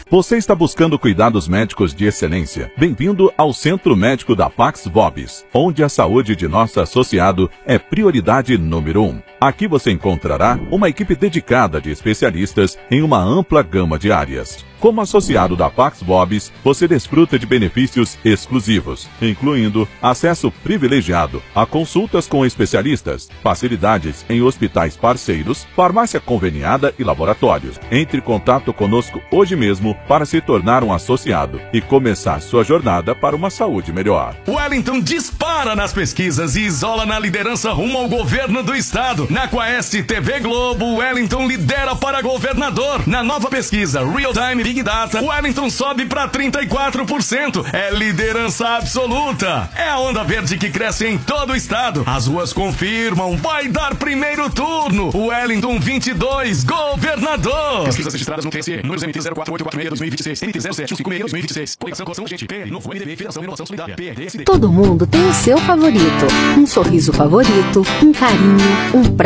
Você está buscando cuidados médicos de excelência? Bem-vindo ao Centro Médico da Pax Vobis, onde a saúde de nosso associado é prioridade número 1. Aqui você encontrará uma equipe dedicada de especialistas em uma ampla gama de áreas. Como associado da Pax Vobis, você desfruta de benefícios exclusivos, incluindo acesso privilegiado a consultas com especialistas, facilidades em hospitais parceiros, farmácia conveniada e laboratórios. Entre em contato conosco hoje mesmo para se tornar um associado e começar sua jornada para uma saúde melhor. Wellington dispara nas pesquisas e isola na liderança rumo ao governo do estado. Na Quaest TV Globo, Wellington lidera para governador. Na nova pesquisa Real Time Big Data, Wellington sobe para 34%. É liderança absoluta. É a onda verde que cresce em todo o estado. As ruas confirmam, vai dar primeiro turno. Wellington 22, governador. Pesquisas registradas no TSE. Números MT 04846-2026. MT 07156-2026. Coligação Coração Gente. PR Novo MDB. Federação Inovação Solidária. PRDSD. Todo mundo tem o seu favorito. Um sorriso favorito, um carinho, um prato